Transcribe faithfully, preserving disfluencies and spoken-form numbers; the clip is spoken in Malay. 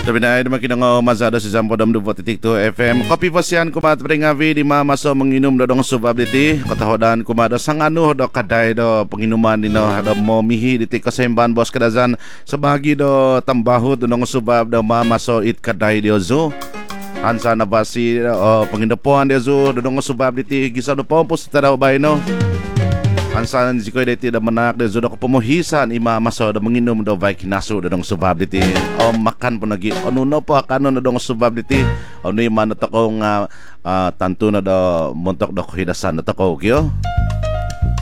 Tapi na ay naman kinang mazada si Zampo Dam Dubot Titik to F M. Kopi pasian kumat peringavi di mama so menginum do dong subability. Katahodan kumada sang anu do kadai do penginuman dino do mo mihi di tik kasemban bos kadazan sebagi do tambahut do dong subab do mama so it kadai dio zo. Hansa na basi oh, pengindepuan dia zo do dong subab di tik gisa do pompos tadaw bay no. Ansan jikoy deti da menak da zodo ko pemuhisan ima maso da menginum do vai kinasu da dong subab diti o makan pun lagi ono no po kanon da dong subab diti ono ima na takong uh, uh, tantu na do montok do hidasan na tako kyo